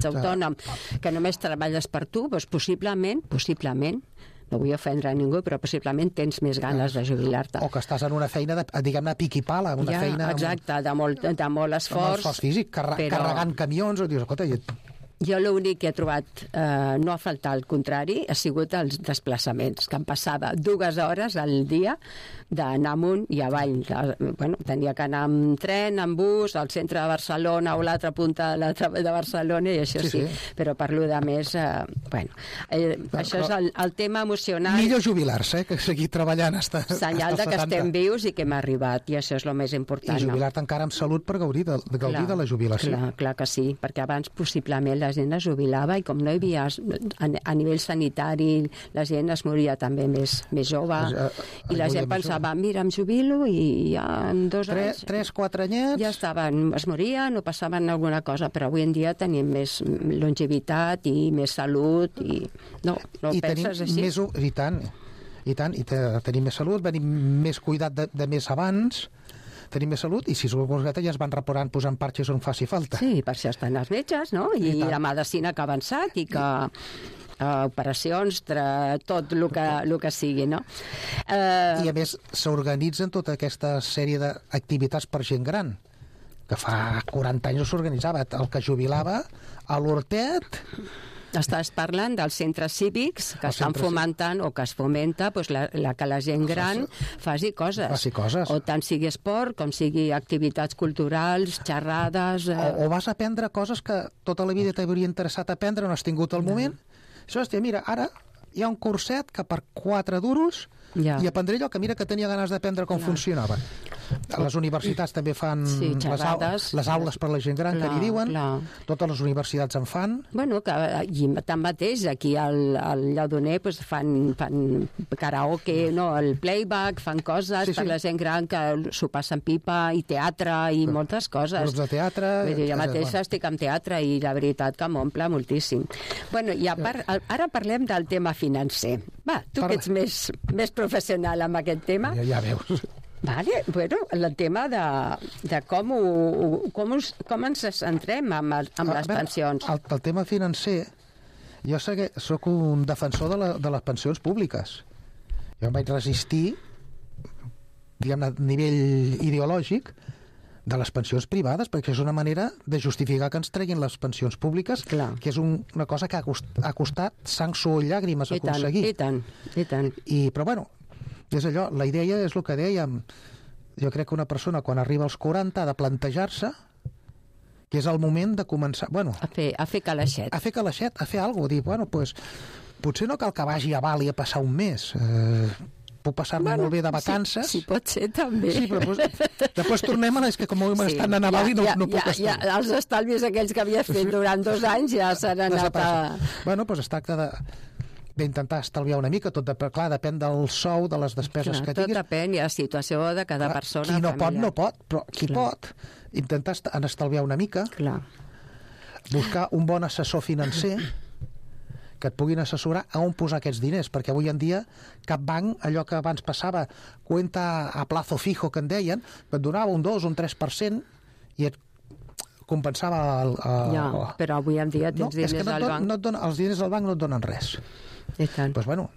ets autònom, que només treballes per tu, doncs possiblement, no vull ofendre a ningú, però possiblement tens més ganes de jubilar-te. O que estàs en una feina, diguem-ne, pic i pala, una feina... Exacte, de molt esforç. Físic, carregant camions, o dius, escolta... Jo l'únic que he trobat no a faltar, al contrari, ha sigut els desplaçaments, que em passava 2 hores al dia d'anar amunt i avall. Bueno, tenia que anar amb tren, amb bus, al centre de Barcelona o l'altra punta de Barcelona, i això sí. Però per lo de més, això és el tema emocional. Millor jubilar-se, que seguir treballant senyal de que estem vius i que hem arribat, i això és el més important. I jubilar-te encara amb salut per gaudir de la jubilació. Clar que sí, perquè abans possiblement la gent es jubilava i com no hi havia a nivell sanitari, la gent es moria també més jove, i la gent pensava, mira, em jubilo i ja en 2 anys 3-4 anyets ja estaven, es morien o passaven alguna cosa, però avui en dia tenim més longevitat i més salut i no penses així? I tant, i tenim més salut, venim més cuidat de més abans, tenim més salut, i si sou ja es van posant parxes on faci falta. Sí, per això estan els metges, no? I la medicina que ha avançat i que operacions, tot el que sigui, no? I a més s'organitzen tota aquesta sèrie d'activitats per gent gran, que fa 40 anys no s'organitzava. El que jubilava a l'Hortet... Estàs parlant dels centres cívics que estan fomentant o que es fomenta que la gent gran faci coses. O tant sigui esport com sigui activitats culturals, xerrades... O vas aprendre coses que tota la vida t'hauria interessat aprendre, no has tingut el moment. Això, hòstia, mira, ara hi ha un curset que per 4 duros i aprendré allò que mira que tenia ganes d'aprendre com funcionava. Les universitats també fan les aules per la gent gran, que n'hi diuen. Totes les universitats en fan. Bueno, i tanmateix aquí al Lledoner fan karaoke, el playback, fan coses per la gent gran que s'ho passen pipa, i teatre i moltes coses. Grups de teatre... Jo mateixa estic en teatre i la veritat que m'omple moltíssim. Bueno, i ara parlem del tema financer. Va, tu que ets més professional amb aquest tema. Ja veus. Vale, bueno, el tema de com ens centrem amb les pensions. El tema financer, jo soc un defensor de les pensions públiques. Jo em vaig resistir, diguem-ne, a nivell ideològic, de les pensions privades, perquè és una manera de justificar que ens treguin les pensions públiques, que és una cosa que ha costat sang, suor i llàgrimes aconseguir. I tant. Però bueno, és allò, la idea és el que dèiem. Jo crec que una persona quan arriba als 40 ha de plantejar-se que és el moment de començar, a fer calaixet. A fer alguna cosa, dir, potser no cal que vagi a Bali a passar un mes, puc passar-me molt bé de vacances. Sí, pot ser també. Sí, però després tornem a que com estan anant a Bali no puc estar. Els estalvis aquells que havies fet durant 2 anys ja s'han anat a... Bueno, doncs es tracta d'intentar estalviar una mica, clar, depèn del sou, de les despeses que tinguis. Tot depèn, i la situació de cada persona. Qui no pot, però qui pot, intentar estalviar una mica, buscar un bon assessor financer que et puguin assessorar a on posar aquests diners, perquè avui en dia cap banc, allò que abans passava, cuenta a plazo fijo, que en deien, et donava un 2, un 3% i et compensava però avui en dia tens diners al banc. Els diners al banc no et donen res. I tant.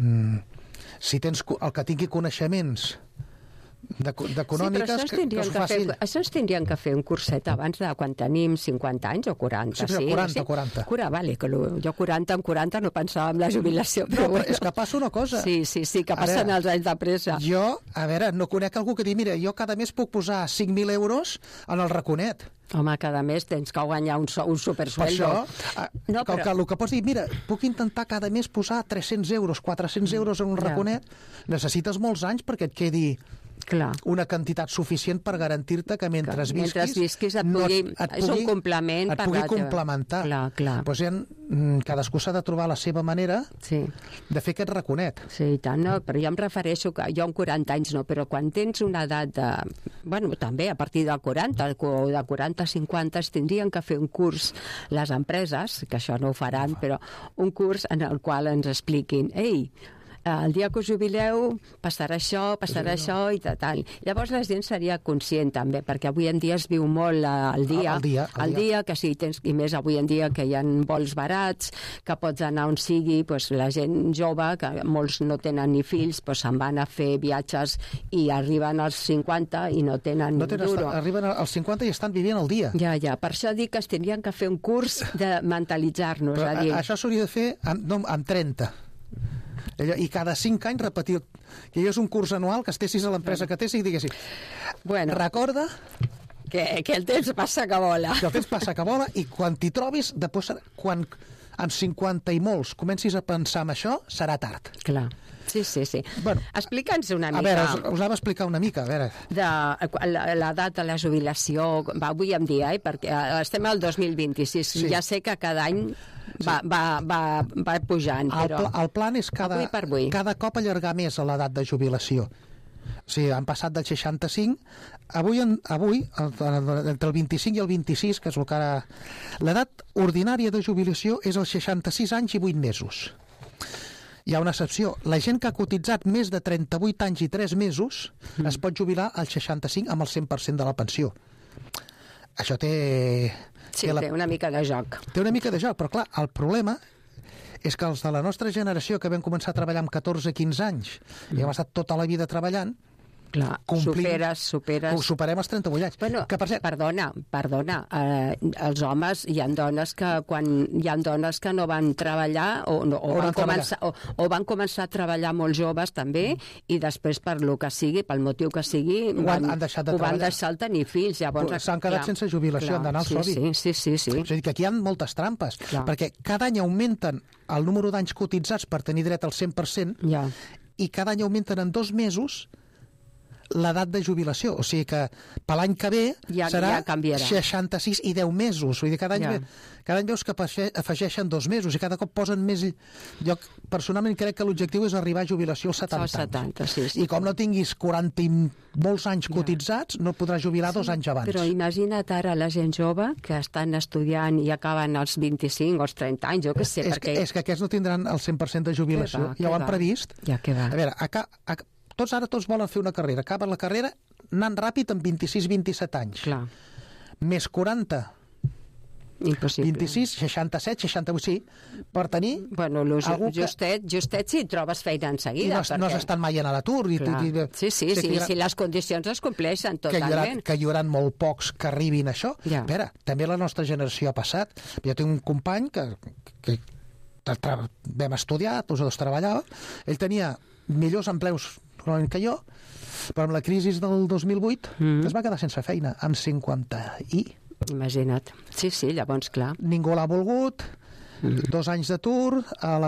Si tens el que tingui coneixements d'econòmiques, que us facin... Això ens tindrien que fer un curset abans de quan tenim 50 anys o 40. Sí, 40. Vale, que jo 40 no pensava en la jubilació. Però és que passa una cosa. Sí, que passen els anys de pressa. Jo, no conec algú que digui, mira, jo cada mes puc posar 5.000 euros en el raconet. Home, cada mes tens que guanyar un supersueldo. Per això, el que pots dir, mira, puc intentar cada mes posar 300 euros, 400 euros en un raconet, necessites molts anys perquè et quedi una quantitat suficient per garantir-te que mentre visquis et pugui complementar. Doncs cadascú s'ha de trobar la seva manera de fer aquest raconet. Sí, i tant, però jo em refereixo que jo amb 40 anys no, però quan tens una edat de... Bueno, també a partir de 40 o de 40 a 50 es tindrien que fer un curs les empreses, que això no ho faran, però un curs en el qual ens expliquin el dia que us jubileu passarà això i tal. Llavors la gent seria conscient també, perquè avui en dia es viu molt el dia, que si tens, i més avui en dia que hi ha vols barats, que pots anar on sigui, doncs la gent jove, que molts no tenen ni fills, doncs se'n van a fer viatges i arriben als 50 i no tenen ni duro. Arriben als 50 i estan vivint el dia. Ja, per això dic que es tindrien que fer un curs de mentalitzar-nos. Però això s'hauria de fer amb 30. I cada 5 anys repetir, que hi és un curs anual, que estessis a l'empresa que tessis i diguessis, recorda que el temps passa que vola. Que el temps passa que vola, i quan t'hi trobis, després, quan amb 50 i molts comencis a pensar en això, serà tard. Clar. Sí. Bueno, explica'ns una mica. A veure, us anava a explicar una mica, a veure. L'edat de la jubilació, avui en dia, perquè estem al 2026, sí. Ja sé que cada any va pujant, però... El plan és cada cop allargar més l'edat de jubilació. O sigui, han passat del 65, avui entre el 25 i el 26, que és el que ara... L'edat ordinària de jubilació és els 66 anys i 8 mesos. Hi ha una excepció. La gent que ha cotitzat més de 38 anys i 3 mesos es pot jubilar als 65 amb el 100% de la pensió. Això té... Sí, té una mica de joc. Té una mica de joc, però clar, el problema és que els de la nostra generació, que vam començar a treballar amb 14-15 anys i hem estat tota la vida treballant, clar, superem els 38 anys. Bueno, que, perdona, els homes, hi ha dones que no van treballar o van començar a treballar molt joves també, i després per lo que sigui, pel motiu que sigui, han deixat de treballar. Van deixar el tenir fills. S'han quedat sense jubilació, han d'anar al SODI. Sí. És a dir, que aquí hi ha moltes trampes, perquè cada any augmenten el número d'anys cotitzats per tenir dret al 100%, i cada any augmenten en 2 mesos l'edat de jubilació, o sigui que per l'any que ve serà 66 i 10 mesos, vull dir, cada any veus que afegeixen 2 mesos i cada cop posen més... Jo personalment crec que l'objectiu és arribar a jubilació als 70 anys. I com no tinguis 40 i molts anys cotitzats, no podràs jubilar 2 anys abans. Però imagina't ara la gent jove que estan estudiant i acaben als 25 o als 30 anys, jo què sé, perquè... És que aquests no tindran el 100% de jubilació, ja ho han previst. A veure, tots volen fer una carrera, acaben la carrera anant ràpid amb 26-27 anys. Clar. Més 40. Impossible. 26, 67, 68, sí, per tenir... Bueno, justet si trobes feina en seguida. I no s'estan mai a l'atur. Sí, si les condicions es compleixen totalment. Que hi haurà molt pocs que arribin a això. A veure, també la nostra generació ha passat. Jo tinc un company que vam estudiar, tots dos treballava, ell tenia millors empleus que jo, però amb la crisi del 2008 es va quedar sense feina, amb 50 i... Imagina't. Sí, llavors, clar. Ningú l'ha volgut, 2 anys d'atur,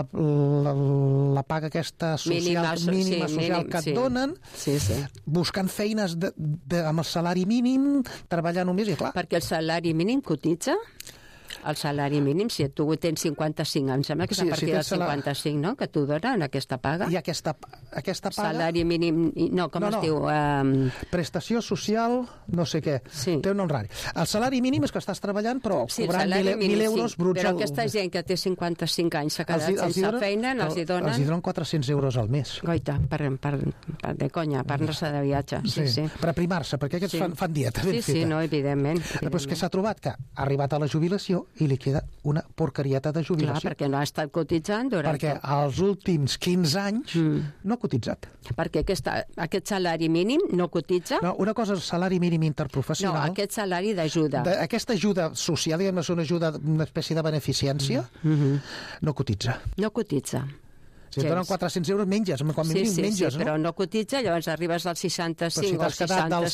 la paga aquesta mínima social que et donen, buscant feines amb el salari mínim, treballar només, i clar... Perquè el salari mínim cotitza? El salari mínim, si tu tens 55, em sembla que és a partir del 55, no?, que t'ho donen, aquesta paga. I aquesta paga... Salari mínim... No, com es diu? Prestació social, no sé què. Té un nom rari. El salari mínim és que estàs treballant, però cobrant 1.000 euros bruts... Però aquesta gent que té 55 anys s'ha quedat sense feina, els hi donen... Els hi donen 400 euros al mes. Goita, de conya, per anar-se de viatge. Sí. Per aprimar-se, perquè aquests fan dieta. Sí, no, evidentment. Després que s'ha trobat que ha arribat a la jubilació i li queda una porcarieta de jubilació. Clar, perquè no ha estat cotitzant durant... Perquè als últims 15 anys no ha cotitzat. Perquè aquest salari mínim no cotitza? No, una cosa és el salari mínim interprofessional. No, aquest salari d'ajuda. Aquesta ajuda social, diguem, és una espècie de beneficència, no cotitza. No cotitza. Si et donen 400 euros, menges, com a mínim menges, no? Però no cotitza, llavors arribes als 65 o als 66. Però si t'has quedat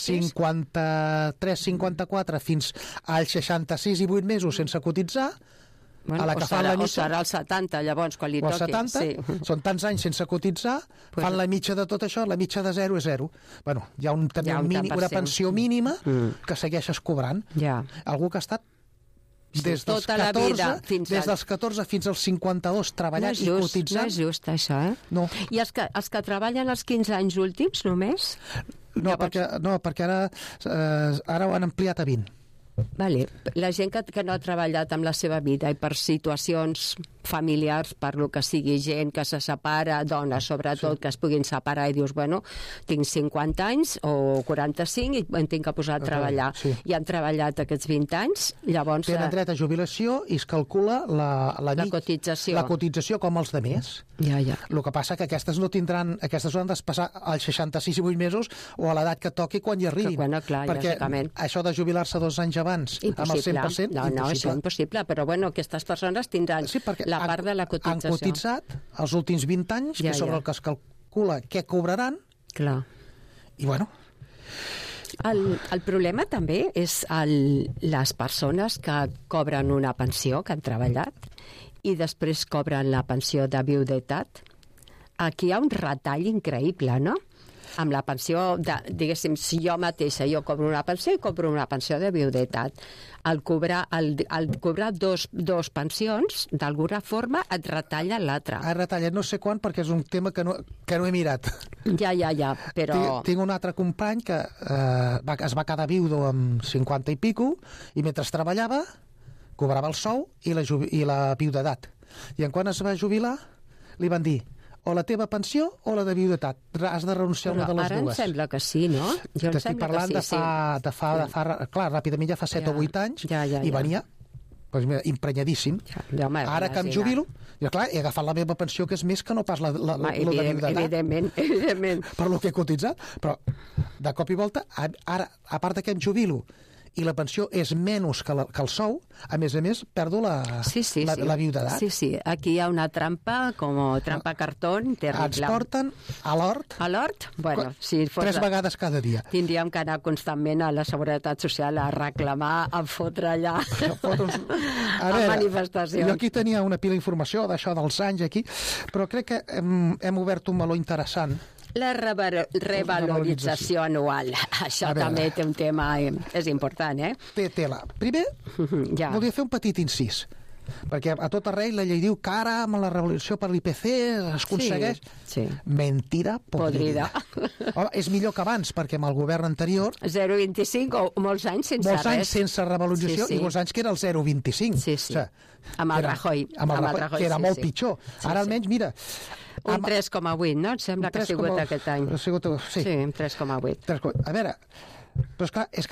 dels 53-54 fins als 66 i 8 mesos sense cotitzar, a la que fan la mitja... O serà als 70, llavors, quan li toqui. O als 70, són tants anys sense cotitzar, fan la mitja de tot això, la mitja de 0 és 0. Bueno, hi ha una pensió mínima que segueixes cobrant. Algú que ha estat des dels 14 fins als 52 treballant i cotitzant. No és just, això, No. I els que treballen els 15 anys últims, només? No, perquè ara ho han ampliat a 20. Vale. La gent que no ha treballat amb la seva vida i per situacions familiars, per lo que sigui, gent que se separa, dones sobretot, que es puguin separar i dius, bueno, tinc 50 anys o 45 i em tinc que posar a treballar. I han treballat aquests 20 anys, llavors... Tenen dret a jubilació i es calcula la cotització. La cotització com els de més. Ja. El que passa que aquestes no tindran... Aquestes ho han de passar als 66 i 8 mesos o a l'edat que toqui quan hi arribin. Bueno, clar, perquè lògicament. Això de jubilar-se 2 anys abans amb el 100%, no, això és impossible, però bueno, aquestes persones tindran la part de la cotització. Han cotitzat els últims 20 anys, que sobre el que es calcula què cobraran. Clar. I bueno... El problema també és les persones que cobren una pensió, que han treballat, i després cobren la pensió de viudetat. Aquí hi ha un retall increïble, no? Amb la pensió, diguéssim, si jo mateixa cobro una pensió i cobro una pensió de viudetat. Al cobrar dos pensions, d'alguna forma et retalla l'altra. Ha retallat no sé quan perquè és un tema que no he mirat. Ja, però... Tinc un altre company que es va quedar viudo amb 50 i pico i mentre treballava cobrava el sou i la viudetat. I quan es va jubilar li van dir o la teva pensió o la de viudetat. Has de renunciar a una de les dues. Ara em sembla que sí, no? T'estic parlant de fa... Clar, ràpidament ja fa 7 o 8 anys i venia imprenyadíssim. Ara que em jubilo, clar, he agafat la meva pensió, que és més que no pas la de viudetat. Evidentment. Per lo que he cotitzat. Però, de cop i volta, ara, a part que em jubilo i la pensió és menys que el sou, a més, perdo la viudetat. Sí, aquí hi ha una trampa, com trampa cartón, terrible. Ens porten a l'hort. A l'hort? Bueno, si fos... 3 vegades cada dia. Tindríem que anar constantment a la Seguretat Social a reclamar, a fotre allà a manifestacions. Jo aquí tenia una pila d'informació d'això dels anys aquí, però crec que hem obert un meló interessant. La revalorització anual. Això també té un tema... És important, eh? Té tela. Primer, volia fer un petit incís, perquè a tot arreu la llei diu que ara amb la revalorització per l'IPC es aconsegueix... Sí. Mentira podrida. Home, és millor que abans, perquè amb el govern anterior... 0,25 o molts anys sense res. Molts anys sense revalorització i molts anys que era el 0,25. Sí. O sigui, amb el Rajoy. Que era molt pitjor. Ara almenys, mira... Un 3,8, no? Em sembla que ha sigut aquest any. Sí, un 3,8. A veure, però esclar, és que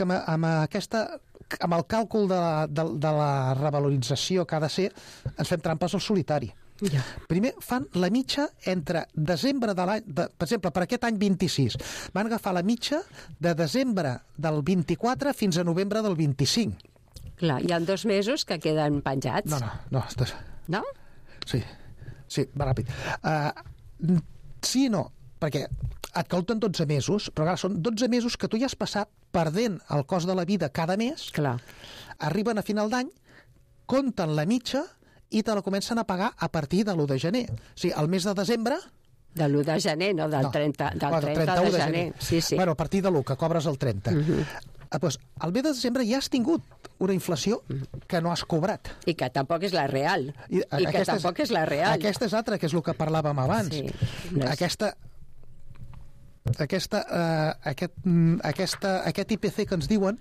amb el càlcul de la revalorització que ha de ser, ens fem trampes al solitari. Ja. Primer fan la mitja entre desembre de l'any... Per exemple, per aquest any 26, van agafar la mitja de desembre del 24 fins a novembre del 25. Clar, hi ha 2 mesos que queden penjats. No. No? Sí, va ràpid. Sí i no, perquè et compten 12 mesos, però clar, són 12 mesos que tu ja has passat perdent el cost de la vida cada mes. Clar. Arriben a final d'any, compten la mitja i te la comencen a pagar a partir de l'1 de gener. O sigui, el mes de desembre... De l'1 de gener, no? Del 30 de gener. Sí. Bueno, a partir de l'1, que cobres el 30. Doncs, al mes de desembre ja has tingut una inflació que no has cobrat. I que tampoc és la real. Aquesta és altra, que és el que parlàvem abans. Sí. Aquest IPC que ens diuen,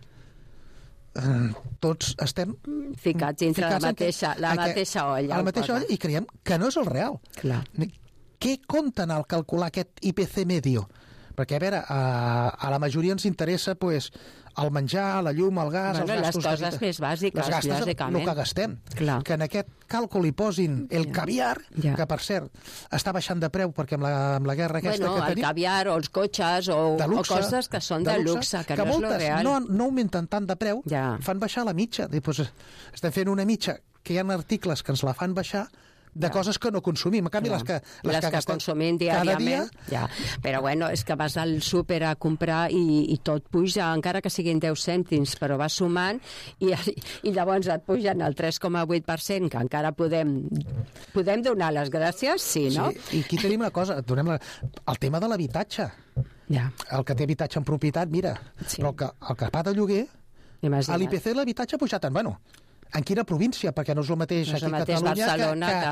tots estem ficats dintre la mateixa olla. A la mateixa olla, i creiem que no és el real. Clar. Què compten al calcular aquest IPC medio? Perquè, a veure, a la majoria ens interessa el menjar, la llum, el gas, els gastos... Les coses més bàsiques, lògicament. El que gastem. Clar. Que en aquest càlcul hi posin el caviar, que, per cert, està baixant de preu perquè amb la guerra aquesta que tenim... el caviar o els cotxes o coses que són de luxe, que no és lo real. No augmenten tant de preu, fan baixar la mitja. Estem fent una mitja que hi ha articles que ens la fan baixar de coses que no consumim. En canvi, les que consumim diàriament. Però bueno, és que vas al súper a comprar i tot puja, encara que siguin 10 cèntims, però vas sumant i llavors et pugen el 3,8%, que encara podem donar les gràcies, sí, no? Sí, i aquí tenim una cosa, el tema de l'habitatge. El que té habitatge en propietat, mira, però el que va de lloguer, a l'IPC l'habitatge ha pujat en quina província? Perquè no és el mateix aquí a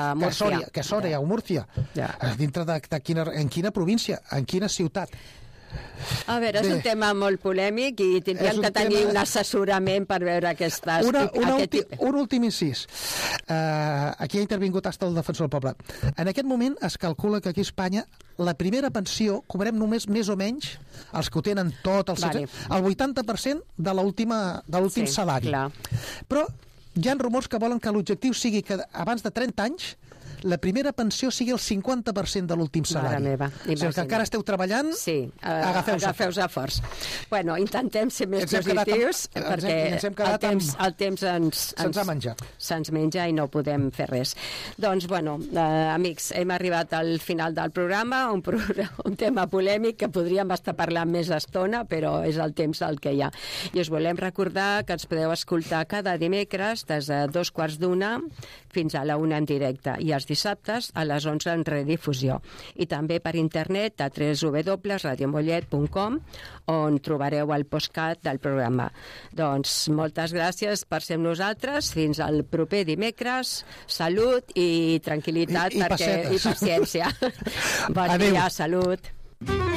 Catalunya que Sòria o Múrcia. En quina província? En quina ciutat? A veure, és un tema molt polèmic i tindríem que tenir un assessorament per veure aquestes... Un últim incís. Aquí ha intervingut hasta el defensor del poble. En aquest moment es calcula que aquí a Espanya la primera pensió cobrem només més o menys, els que ho tenen tot, el 80% de l'últim salari. Clar. Però hi ha rumors que volen que l'objectiu sigui que abans de 30 anys la primera pensió sigui el 50% de l'últim salari. Mare meva, o sigui, que encara esteu treballant, agafeu-se forts. Bueno, intentem ser més positius, perquè el temps se'ns ha menjat. Se'ns menja i no podem fer res. Doncs, bueno, amics, hem arribat al final del programa, un tema polèmic que podríem estar parlant més estona, però és el temps el que hi ha. I us volem recordar que ens podeu escoltar cada dimecres des de 2:15 fins a la 1 en directe i els dissabtes a les 11 en redifusió. I també per internet a www.radiomollet.com on trobareu el postcat del programa. Doncs moltes gràcies per ser amb nosaltres. Fins al proper dimecres. Salut i tranquil·litat i paciència. Bon dia, salut.